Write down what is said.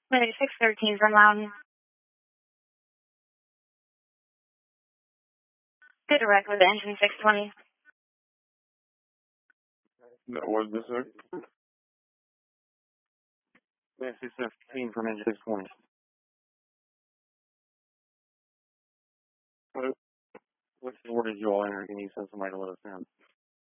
Maybe 613 from Loudon. Good direct with the engine 620. That was this, sir? Yeah, 615 from engine 620. Which word did you all enter? Can you send somebody to let us in?